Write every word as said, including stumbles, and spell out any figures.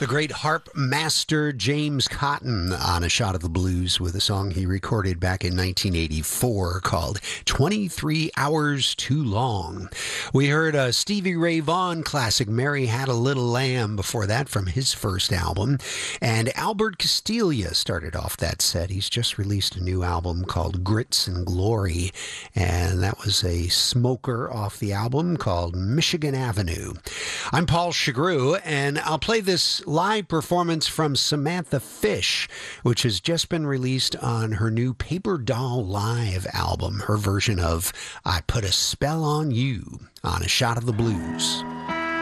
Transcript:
great harp master James Cotton on A Shot of the Blues with a song he recorded back in nineteen eighty-four called twenty-three hours Too Long. We heard a Stevie Ray Vaughan classic, Mary Had a Little Lamb, before that from his first album. And Albert Castiglia started off that set. He's just released a new album called Grits and Glory, and that was a smoker off the album called Michigan Avenue. I'm Paul Chagru, and I'll play this live performance from Samantha Fish, which has just been released on her new Paper Doll Live album, her version of I Put a Spell on You on A Shot of the Blues.